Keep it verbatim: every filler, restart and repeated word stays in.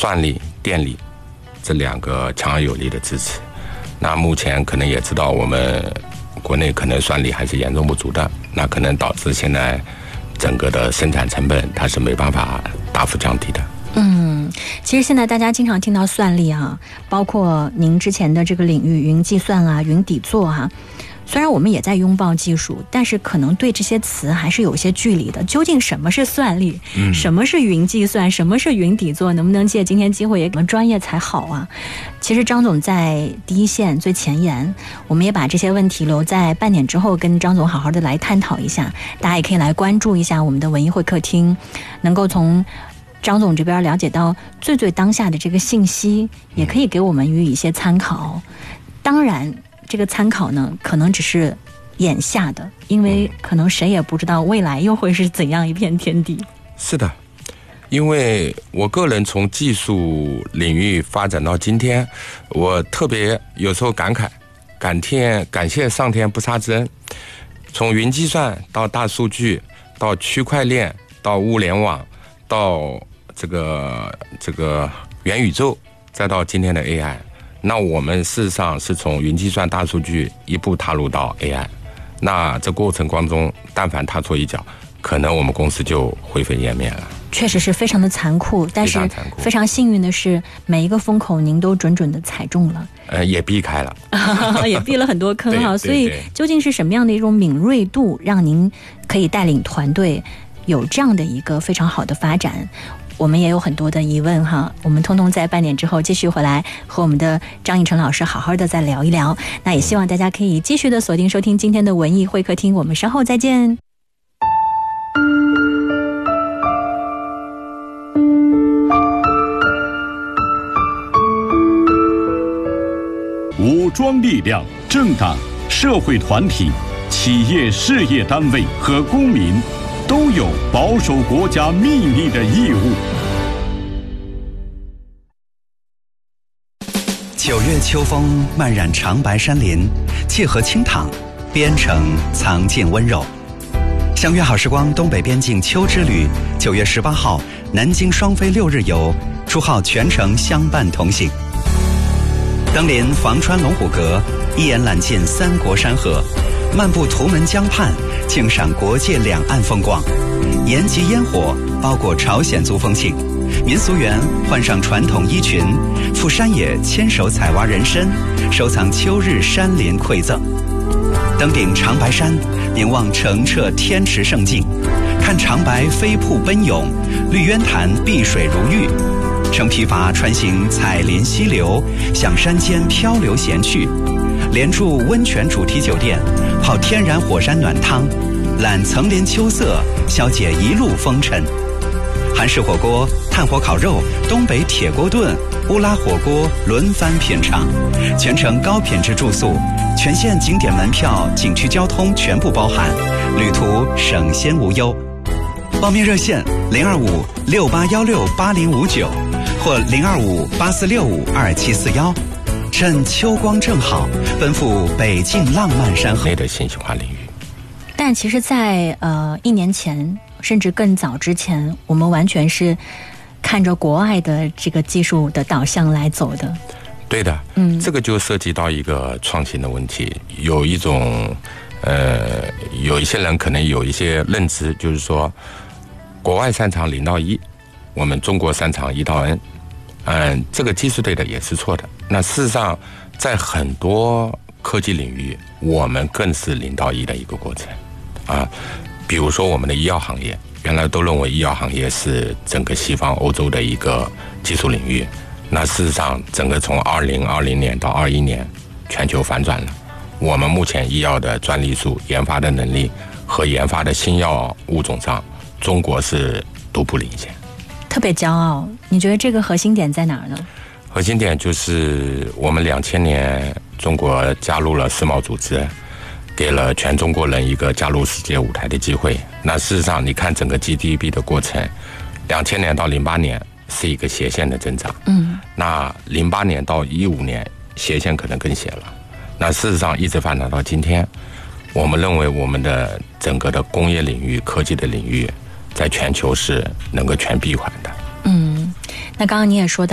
算力、电力这两个强而有力的支持。那目前可能也知道，我们国内可能算力还是严重不足的，那可能导致现在整个的生产成本它是没办法大幅降低的。 嗯，其实现在大家经常听到算力啊，包括您之前的这个领域云计算啊、云底座啊，虽然我们也在拥抱技术，但是可能对这些词还是有些距离的。究竟什么是算力、嗯、什么是云计算，什么是云底座，能不能借今天机会也我们专业才好啊。其实张总在第一线最前沿，我们也把这些问题留在半点之后跟张总好好的来探讨一下。大家也可以来关注一下我们的文艺会客厅，能够从张总这边了解到最最当下的这个信息，也可以给我们予以一些参考。当然这个参考呢可能只是眼下的，因为可能谁也不知道未来又会是怎样一片天地。 是的，因为我个人从技术领域发展到今天，我特别有时候感慨感天感谢上天不杀之恩。从云计算到大数据到区块链到物联网到这个这个元宇宙，再到今天的 A I， 那我们事实上是从云计算大数据一步踏入到 A I， 那这过程当中但凡踏错一脚，可能我们公司就灰飞烟灭了。 确实是非常的残酷，但是非常幸运的是每一个风口您都准准的踩中了， 呃，也避开了也避了很多坑哈。所以究竟是什么样的一种敏锐度让您可以带领团队有这样的一个非常好的发展，我们也有很多的疑问哈。我们通通在半点之后继续回来和我们的张义成老师好好的再聊一聊。那也希望大家可以继续的锁定收听今天的文艺会客厅，我们稍后再见。 武装力量、政党、社会团体、企业事业单位和公民都有保守国家秘密的义务。 九月秋风漫染长白山林，契合清塘，边城藏见温柔。相约好时光东北边境秋之旅，九月十八号南京双飞六日游，初号全程相伴同行。登临房川龙虎阁，一眼览尽三国山河，漫步图门江畔，静赏国界两岸风光。延吉烟火包裹朝鲜族风情，民俗园换上传统衣裙，赴山野牵手采挖人参，收藏秋日山林馈赠。登顶长白山，凝望澄澈天池胜境，看长白飞瀑奔涌，绿渊潭碧水如玉。乘皮筏穿行彩林溪流，享山间漂流闲趣，连住温泉主题酒店，泡天然火山暖汤，览层林秋色，消解一路风尘。韩式火锅、炭火烤肉、东北铁锅炖、乌拉火锅轮番品尝，全程高品质住宿，全线景点门票、景区交通全部包含，旅途省心无忧。报名热线零二五六八幺六八零五九或零二五八四六五二七四幺。趁秋光正好，奔赴北境浪漫山河内的信息化领域。 但其实在呃一年前甚至更早之前，我们完全是看着国外的这个技术的导向来走的。 对的，嗯，这个就涉及到一个创新的问题。有一种呃有一些人可能有一些认知，就是说国外擅长零到一，我们中国擅长一到 N， 嗯，这个技术对的也是错的。那事实上在很多科技领域，我们更是零到一的一个过程啊。比如说我们的医药行业，原来都认为医药行业是整个西方欧洲的一个技术领域，那事实上整个从二零二零年到二一年全球反转了。我们目前医药的专利数、研发的能力和研发的新药物种上，中国是独步领先， 特别骄傲。你觉得这个核心点在哪儿呢？ 核心点就是我们两千年中国加入了世贸组织，给了全中国人一个加入世界舞台的机会。那事实上你看整个 G D P 的过程，两千年到零八年是一个斜线的增长，嗯，那零八年到一五年斜线可能更斜了。那事实上一直发展到今天，我们认为我们的整个的工业领域、科技的领域在全球是能够全闭环的。 嗯，那刚刚你也说到